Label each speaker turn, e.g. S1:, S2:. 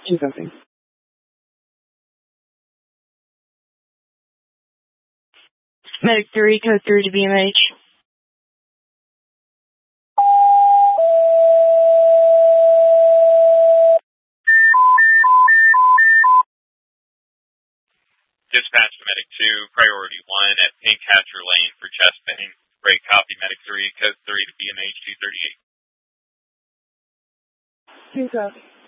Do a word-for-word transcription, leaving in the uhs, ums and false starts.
S1: two copy.
S2: Medic three, code three to B M H.
S3: Dispatch to Medic two, priority one at Pink Hatcher Lane for chest pain. Break copy, Medic three, code three to B M H two thirty-eight.
S1: two copy.